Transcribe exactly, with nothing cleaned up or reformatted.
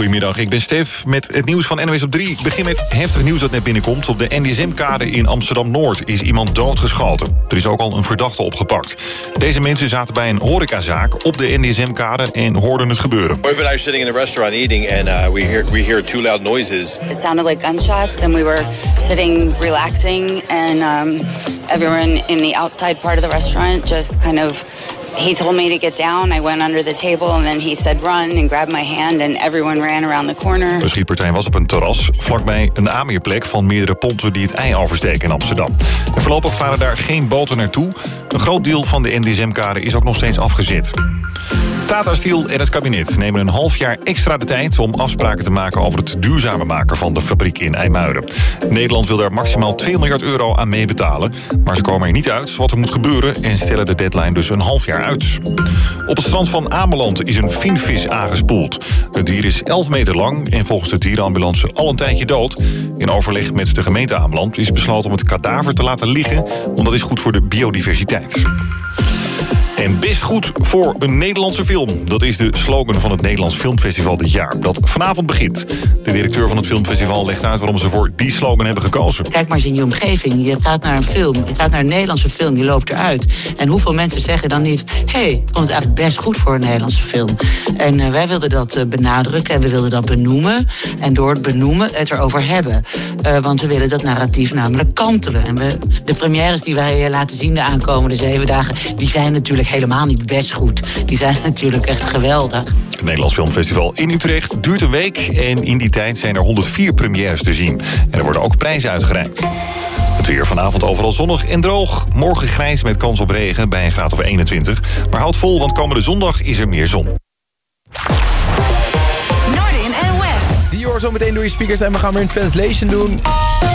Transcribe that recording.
Goedemiddag, ik ben Stef met het nieuws van N O S op drie. Ik begin met heftig nieuws dat net binnenkomt. Op de N D S M-kade in Amsterdam-Noord is iemand doodgeschoten. Er is ook al een verdachte opgepakt. Deze mensen zaten bij een horecazaak op de N D S M-kade en hoorden het gebeuren. We've been sitting in a restaurant eating and uh, we hear we hear two loud noises. It sounded like gunshots and we were sitting relaxing and um, everyone in the outside part of the restaurant just kind of... He told me to get down. I went under the table and then he said run and grabbed my hand and everyone ran around the corner. De schietpartij was op een terras vlakbij een aanmeerplek van meerdere ponten die het IJ oversteken in Amsterdam. En voorlopig varen daar geen boten naartoe. Een groot deel van de N D S M-kade is ook nog steeds afgezet. Tata Steel en het kabinet nemen een half jaar extra de tijd om afspraken te maken over het duurzamer maken van de fabriek in IJmuiden. Nederland wil daar maximaal twee miljard euro aan meebetalen, maar ze komen er niet uit wat er moet gebeuren en stellen de deadline dus een half jaar uit. Op het strand van Ameland is een vinvis aangespoeld. Het dier is elf meter lang en volgens de dierenambulance al een tijdje dood. In overleg met de gemeente Ameland is besloten om het kadaver te laten liggen, want dat is goed voor de biodiversiteit. En best goed voor een Nederlandse film. Dat is de slogan van het Nederlands Filmfestival dit jaar, dat vanavond begint. De directeur van het filmfestival legt uit waarom ze voor die slogan hebben gekozen. Kijk maar eens in je omgeving. Je gaat naar een film, je gaat naar een Nederlandse film, je loopt eruit. En hoeveel mensen zeggen dan niet... hé, hey, ik vond het eigenlijk best goed voor een Nederlandse film. En uh, wij wilden dat uh, benadrukken en we wilden dat benoemen. En door het benoemen het erover hebben. Uh, want we willen dat narratief namelijk kantelen. En we, de premières die wij uh, laten zien de aankomende zeven dagen... die zijn natuurlijk helemaal niet best goed. Die zijn natuurlijk echt geweldig. Het Nederlands Filmfestival in Utrecht duurt een week en in die tijd zijn er honderdvier premières te zien. En er worden ook prijzen uitgereikt. Het weer vanavond overal zonnig en droog. Morgen grijs met kans op regen bij een graad of eenentwintig. Maar houd vol, want komende zondag is er meer zon. Noordin en West. Die hoor zo meteen door je speakers en we gaan weer een translation doen.